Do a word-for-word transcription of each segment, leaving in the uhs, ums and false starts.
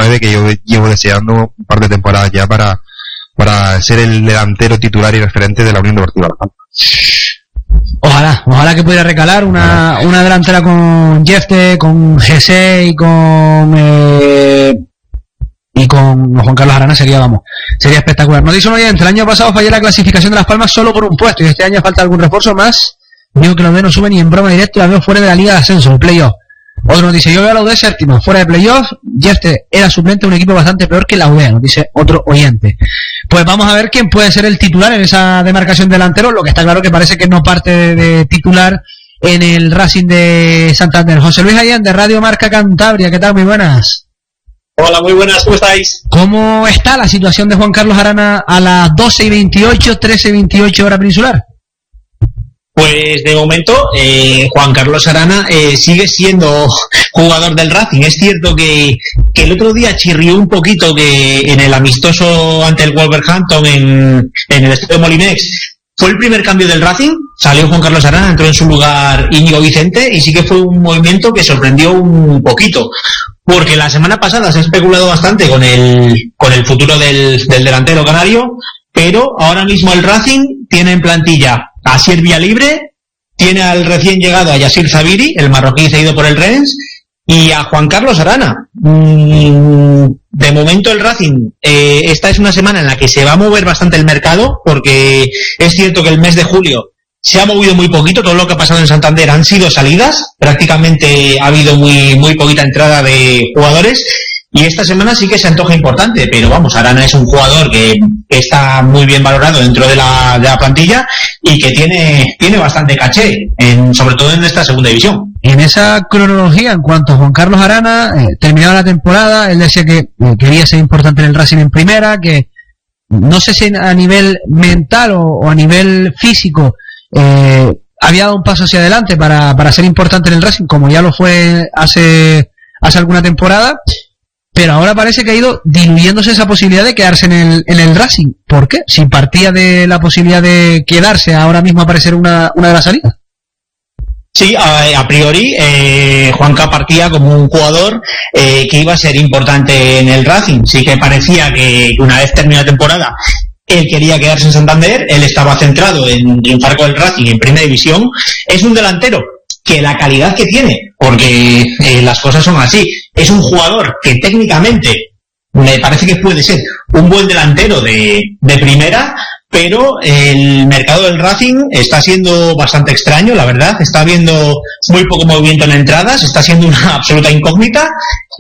nueve que yo llevo deseando un par de temporadas ya para, para ser el delantero titular y referente de la Unión Deportiva Las Palmas. Ojalá, ojalá que pudiera recalar una, una delantera con Jefte, con G y con eh, y con Juan Carlos Arana sería, vamos, sería espectacular. Nos dice un oyente, el año pasado fallé la clasificación de Las Palmas solo por un puesto y este año falta algún refuerzo más. Digo que los D no suben ni en broma directa, la veo fuera de la liga de ascenso, el playoff. Otro nos dice, yo veo a la U D séptimo, fuera de playoff, Jefte era suplente de un equipo bastante peor que la U D, nos dice otro oyente. Pues vamos a ver quién puede ser el titular en esa demarcación delantero, lo que está claro que parece que no parte de, de titular en el Racing de Santander. José Luis Allende, Radio Marca Cantabria, ¿qué tal? Muy buenas. Hola, muy buenas, ¿cómo estáis? ¿Cómo está la situación de Juan Carlos Arana a las doce y veintiocho, trece y veintiocho hora peninsular? Pues de momento eh, Juan Carlos Arana eh, sigue siendo jugador del Racing. Es cierto que, que el otro día chirrió un poquito que en el amistoso ante el Wolverhampton en, en el estadio Molinex fue el primer cambio del Racing, salió Juan Carlos Arana, entró en su lugar Íñigo Vicente y sí que fue un movimiento que sorprendió un poquito, porque la semana pasada se ha especulado bastante con el, con el futuro del, del delantero canario, pero ahora mismo el Racing tiene en plantilla a Asier Villalibre, tiene al recién llegado a Yassir Zabiri, el marroquí cedido por el Rennes, y a Juan Carlos Arana. De momento el Racing, eh, esta es una semana en la que se va a mover bastante el mercado, porque es cierto que el mes de julio se ha movido muy poquito, todo lo que ha pasado en Santander han sido salidas, prácticamente ha habido muy, muy poquita entrada de jugadores, y esta semana sí que se antoja importante, pero vamos, Arana es un jugador que está muy bien valorado dentro de la, de la plantilla y que tiene, tiene bastante caché, en, sobre todo en esta segunda división. En esa cronología, en cuanto a Juan Carlos Arana, eh, terminaba la temporada, él decía que eh, quería ser importante en el Racing en primera, que no sé si a nivel mental o, o a nivel físico eh, había dado un paso hacia adelante para, para ser importante en el Racing, como ya lo fue hace, hace alguna temporada. Pero ahora parece que ha ido diluyéndose esa posibilidad de quedarse en el, en el Racing. ¿Por qué? Si partía de la posibilidad de quedarse, ahora mismo aparecer una, una de las salidas. Sí, a, a priori, eh, Juanca partía como un jugador eh, que iba a ser importante en el Racing. Sí que parecía que una vez terminada la temporada, él quería quedarse en Santander, él estaba centrado en triunfar con el Racing en primera división. Es un delantero que la calidad que tiene, porque eh, las cosas son así, es un jugador que técnicamente me parece que puede ser un buen delantero de, de primera, pero el mercado del Racing está siendo bastante extraño, la verdad, está habiendo muy poco movimiento en entradas, está siendo una absoluta incógnita,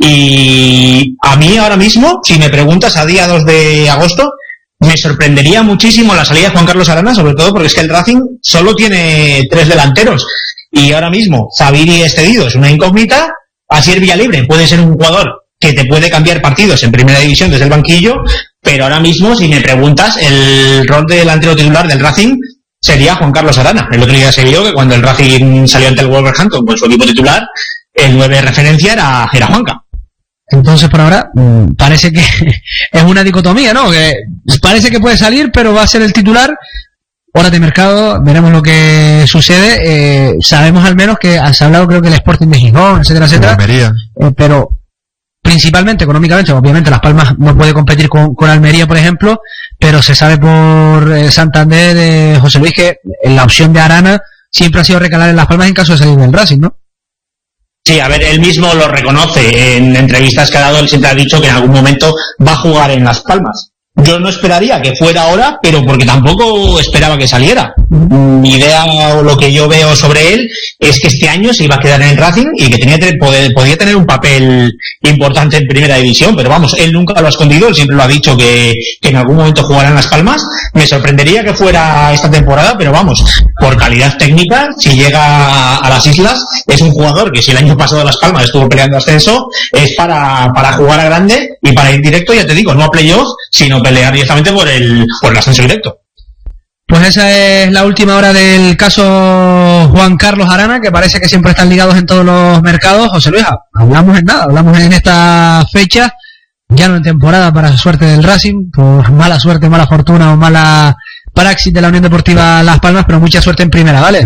y a mí ahora mismo, si me preguntas a día dos de agosto, me sorprendería muchísimo la salida de Juan Carlos Arana, sobre todo porque es que el Racing solo tiene tres delanteros. Y ahora mismo, Zabiri excedido es una incógnita, Asier Villalibre puede ser un jugador que te puede cambiar partidos en primera división desde el banquillo, pero ahora mismo, si me preguntas, el rol de delantero titular del Racing sería Juan Carlos Arana. El otro día se vio que cuando el Racing salió ante el Wolverhampton con su equipo titular, el nueve de referencia era, era Juanca. Entonces, por ahora, mmm, parece que es una dicotomía, ¿no? Que parece que puede salir, pero va a ser el titular. Horas de mercado, veremos lo que sucede. Eh, sabemos al menos que se ha hablado, creo que el Sporting de Gijón, etcétera, etcétera. Eh, pero principalmente, económicamente, obviamente Las Palmas no puede competir con, con Almería, por ejemplo, pero se sabe por eh, Santander, eh, José Luis, que la opción de Arana siempre ha sido recalar en Las Palmas en caso de salir del Racing, ¿no? Sí, a ver, él mismo lo reconoce. En entrevistas que ha dado, él siempre ha dicho que en algún momento va a jugar en Las Palmas. Yo no esperaría que fuera ahora, pero porque tampoco esperaba que saliera. Mi idea o lo que yo veo sobre él es que este año se iba a quedar en el Racing y que tenía que poder, podía tener un papel importante en primera división, pero vamos, él nunca lo ha escondido, él siempre lo ha dicho que, que en algún momento jugará en Las Palmas. Me sorprendería que fuera esta temporada, pero vamos, por calidad técnica, si llega a las islas, es un jugador que si el año pasado Las Palmas estuvo peleando ascenso, es para, para jugar a grande y para ir directo, ya te digo, no a playoff, sino pelear directamente por el, por el ascenso directo. Pues esa es la última hora del caso Juan Carlos Arana, que parece que siempre están ligados en todos los mercados. José Luis, hablamos en nada, hablamos en esta fecha, ya no en temporada para suerte del Racing, por mala suerte, mala fortuna o mala praxis de la Unión Deportiva Las Palmas, pero mucha suerte en primera, ¿vale?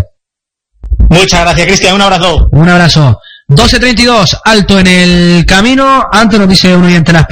Muchas gracias, Cristian, un abrazo. Un abrazo. doce treinta y dos, alto en el camino. Antes nos dice un oyente las